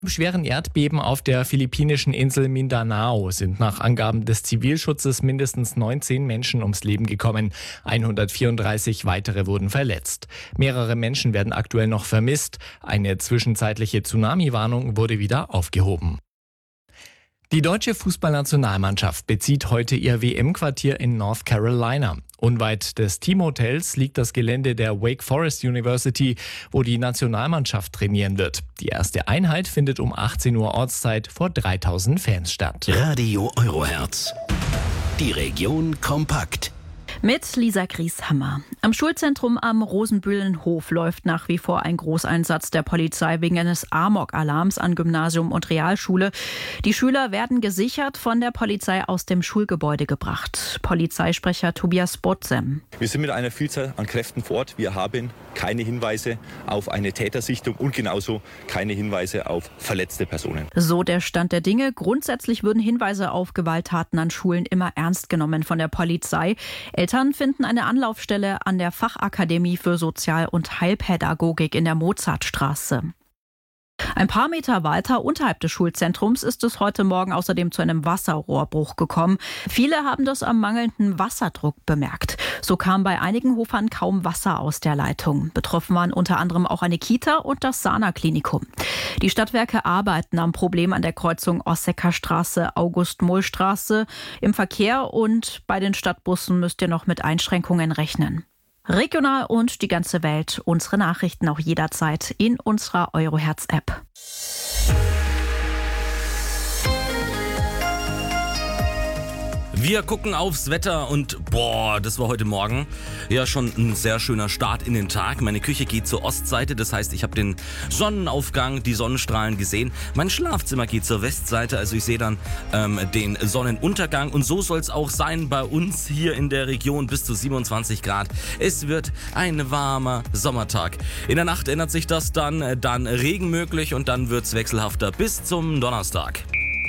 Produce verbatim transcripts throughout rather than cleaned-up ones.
Im schweren Erdbeben auf der philippinischen Insel Mindanao sind nach Angaben des Zivilschutzes mindestens neunzehn Menschen ums Leben gekommen. hundertvierunddreißig weitere wurden verletzt. Mehrere Menschen werden aktuell noch vermisst. Eine zwischenzeitliche Tsunami-Warnung wurde wieder aufgehoben. Die deutsche Fußballnationalmannschaft bezieht heute ihr W M-Quartier in North Carolina. Unweit des Teamhotels liegt das Gelände der Wake Forest University, wo die Nationalmannschaft trainieren wird. Die erste Einheit findet um achtzehn Uhr Ortszeit vor dreitausend Fans statt. Radio Eurohertz. Die Region kompakt. Mit Lisa Grieshammer. Am Schulzentrum am Rosenbühlenhof läuft nach wie vor ein Großeinsatz der Polizei wegen eines Amok-Alarms an Gymnasium und Realschule. Die Schüler werden gesichert von der Polizei aus dem Schulgebäude gebracht. Polizeisprecher Tobias Botzem. Wir sind mit einer Vielzahl an Kräften vor Ort. Wir haben keine Hinweise auf eine Tätersichtung und genauso keine Hinweise auf verletzte Personen. So der Stand der Dinge. Grundsätzlich würden Hinweise auf Gewalttaten an Schulen immer ernst genommen von der Polizei. Eltern finden eine Anlaufstelle an der Fachakademie für Sozial- und Heilpädagogik in der Mozartstraße. Ein paar Meter weiter unterhalb des Schulzentrums ist es heute Morgen außerdem zu einem Wasserrohrbruch gekommen. Viele haben das am mangelnden Wasserdruck bemerkt. So kam bei einigen Hofern kaum Wasser aus der Leitung. Betroffen waren unter anderem auch eine Kita und das Sana-Klinikum. Die Stadtwerke arbeiten am Problem an der Kreuzung Ossecker Straße, August-Moll-Straße im Verkehr und bei den Stadtbussen müsst ihr noch mit Einschränkungen rechnen. Regional und die ganze Welt, unsere Nachrichten auch jederzeit in unserer Eurohertz-App. Wir gucken aufs Wetter und boah, das war heute Morgen ja schon ein sehr schöner Start in den Tag. Meine Küche geht zur Ostseite, das heißt, ich habe den Sonnenaufgang, die Sonnenstrahlen gesehen. Mein Schlafzimmer geht zur Westseite, also ich sehe dann ähm, den Sonnenuntergang. Und so soll es auch sein bei uns hier in der Region, bis zu siebenundzwanzig Grad. Es wird ein warmer Sommertag. In der Nacht ändert sich das dann, dann Regen möglich und dann wird es wechselhafter bis zum Donnerstag.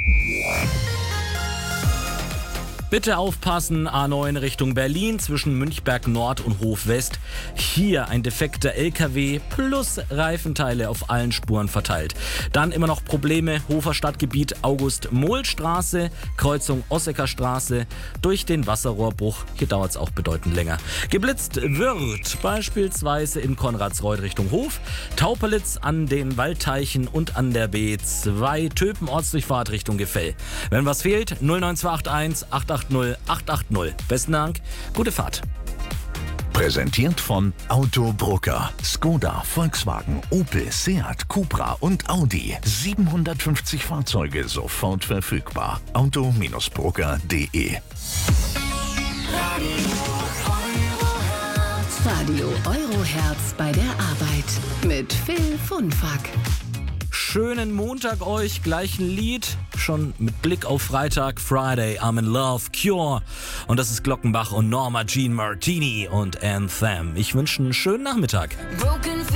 Bitte aufpassen, A neun Richtung Berlin zwischen Münchberg Nord und Hof West. Hier ein defekter L K W plus Reifenteile auf allen Spuren verteilt. Dann immer noch Probleme, Hofer Stadtgebiet August-Moll-Straße, Kreuzung Ossecker Straße. Durch den Wasserrohrbruch, hier dauert es auch bedeutend länger. Geblitzt wird beispielsweise in Konradsreuth Richtung Hof, Taupelitz an den Waldteichen und an der B zwei, Töpen Ortsdurchfahrt Richtung Gefell. Wenn was fehlt, null neun zwei acht eins acht acht null acht acht null. Besten Dank, gute Fahrt. Präsentiert von Auto Brucker. Skoda, Volkswagen, Opel, Seat, Cupra und Audi. siebenhundertfünfzig Fahrzeuge sofort verfügbar. auto Brucker punkt de. Radio Eurohertz bei der Arbeit mit Phil Funfack. Schönen Montag euch, gleich ein Lied, schon mit Blick auf Freitag, Friday, I'm in Love, Cure. Und das ist Glockenbach und Norma Jean Martini und Anthem. Ich wünsche einen schönen Nachmittag.